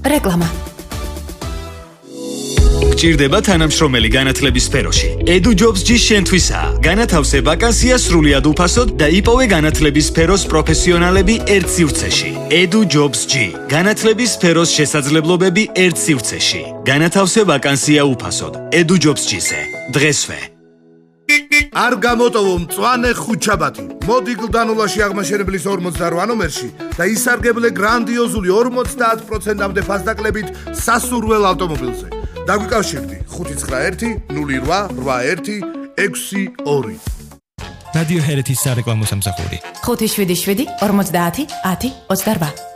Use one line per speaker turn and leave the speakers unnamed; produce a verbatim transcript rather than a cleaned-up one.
რეკლამა.
გჭირდება თანამშრომელი განათლების სფეროში. EduJobs-G შენთვისაა. განათავსე ვაკანსია სრულიად უფასოდ და იპოვე განათლების სფეროს პროფესიონალები ერთ სივრცეში. EduJobs-G. განათლების სფეროს შესაძლებლობები ერთ სივრცეში. განათავსე ვაკანსია უფასოდ. EduJobs-G-ზე. დღესვე.
არ გამოტოვო მწვანე ხუთშაბათი. მოდი გლდანულაში აღმაშენებლის ორმოცდაოთხ ნომერში და ისარგებლე გრანდიოზული ორმოცდაათ პროცენტამდე ფასდაკლებით სასურველ ავტომობილზე. დაგვიკავშირდი ხუთი ცხრა ერთი ნული რვა რვა ერთი ექვსი ორი.
რადიო ჰერეთის სარეკლამო სამსახური.
ხუთი შვიდი შვიდი ორმოცდაათი ათი ოცდარვა.